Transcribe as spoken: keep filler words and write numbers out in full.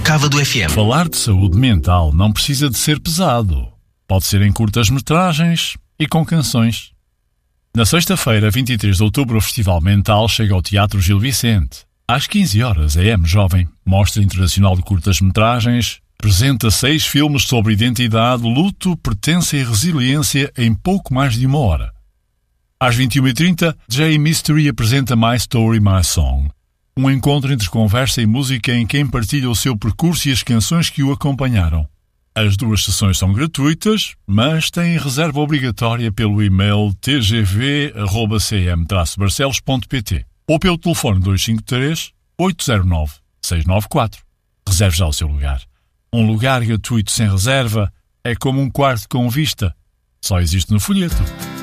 Cava do F M. Falar de saúde mental não precisa de ser pesado. Pode ser em curtas-metragens e com canções. Na sexta-feira, vinte e três de outubro, o Festival Mental chega ao Teatro Gil Vicente. Às quinze horas, a M Jovem, Mostra Internacional de Curtas-Metragens, apresenta seis filmes sobre identidade, luto, pertença e resiliência em pouco mais de uma hora. Às vinte e uma e trinta, J Mystery apresenta My Story, My Song, um encontro entre conversa e música em quem partilha o seu percurso e as canções que o acompanharam. As duas sessões são gratuitas, mas têm reserva obrigatória pelo e-mail t g v arroba c m traço barcelos ponto p t ou pelo telefone dois cinco três, oito zero nove, seis nove quatro. Reserve já o seu lugar. Um lugar gratuito sem reserva é como um quarto com vista. Só existe no folheto.